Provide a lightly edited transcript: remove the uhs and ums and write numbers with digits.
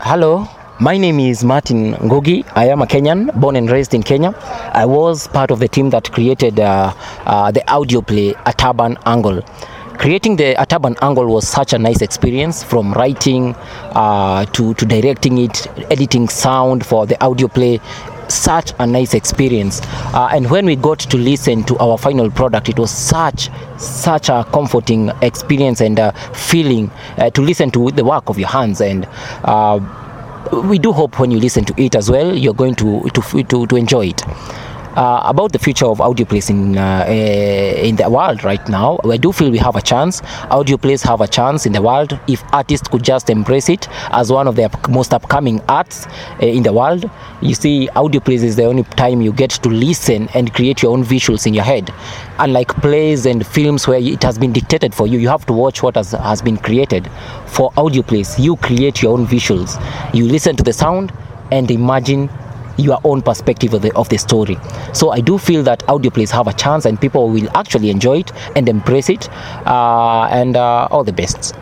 Hello, my name is Martin Ngugi. I am a Kenyan, born and raised in Kenya. I was part of the team that created the audio play At Urban Angle. Creating the At Urban Angle was such a nice experience, from writing to directing it, editing sound for the audio play. Such a nice experience, and when we got to listen to our final product, it was such a comforting experience and feeling to listen to the work of your hands. And we do hope when you listen to it as well, you're going to enjoy it. About the future of audio plays in the world right now, I do feel we have a chance. Audio plays have a chance in the world if artists could just embrace it as one of the most upcoming arts in the world. You see, audio plays is the only time you get to listen and create your own visuals in your head. Unlike plays and films where it has been dictated for you, you have to watch what has been created. For audio plays, you create your own visuals. You listen to the sound and imagine your own perspective of the story. So I do feel that audio plays have a chance and people will actually enjoy it and embrace it, and all the best.